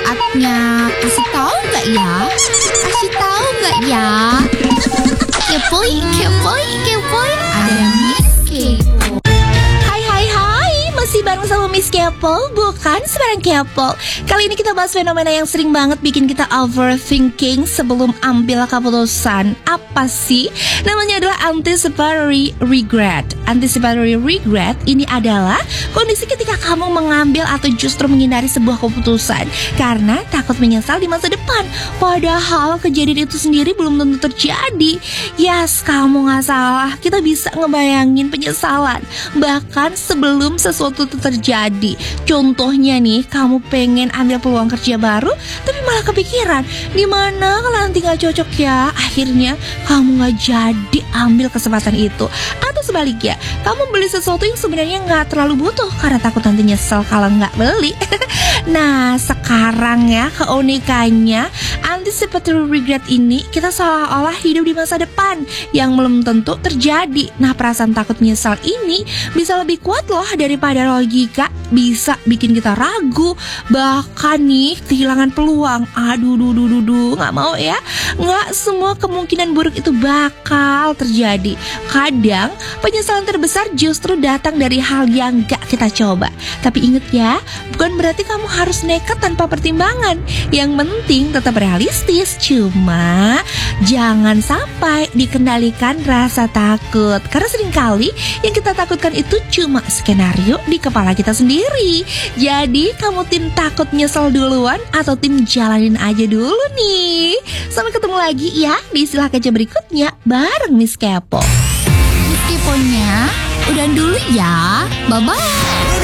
saatnya kasih tahu nggak ya? Kasih tahu nggak ya? Kepoy, kepoy, kepoy. Ada Miss Kepo. Hai, masih bareng sama Miss Kepo, bukan sembarang kepo. Kali ini kita bahas fenomena yang sering banget bikin kita overthinking sebelum ambil keputusan. Apa sih? Namanya adalah anticipatory regret. Anticipatory regret ini adalah kondisi ketika kamu mengambil atau justru menghindari sebuah keputusan karena takut menyesal di masa depan. Padahal kejadian itu sendiri belum tentu terjadi. Yes, kamu gak salah. Kita bisa ngebayangin penyesalan bahkan sebelum sesuatu itu terjadi. Contohnya nih, kamu pengen ambil peluang kerja baru tapi malah kepikiran dimana kalau nanti gak cocok ya. Akhirnya kamu gak jadi ambil kesempatan itu. Atau sebaliknya, kamu beli sesuatu yang sebenarnya gak terlalu butuh karena takut nanti nyesel kalau gak beli. Nah, sekarang ya keunikannya anticipatory regret ini, kita seolah-olah hidup di masa depan yang belum tentu terjadi. Nah, perasaan takut menyesal ini bisa lebih kuat loh daripada logika. Bisa bikin kita ragu, bahkan nih kehilangan peluang. Aduh, gak mau ya. Gak semua kemungkinan buruk itu bakal terjadi. Kadang penyesalan terbesar justru datang dari hal yang gak kita coba. Tapi inget ya, bukan berarti kamu harus nekat tanpa pertimbangan. Yang penting tetap realistis. Cuma jangan sampai dikendalikan rasa takut, karena seringkali yang kita takutkan itu cuma skenario di kepala kita sendiri. Jadi kamu tim takut nyesel duluan atau tim jalanin aja dulu nih? Sampai ketemu lagi ya di Istilah Kece berikutnya bareng Miss Kepo. Miss Keponya udah dulu ya. Bye-bye.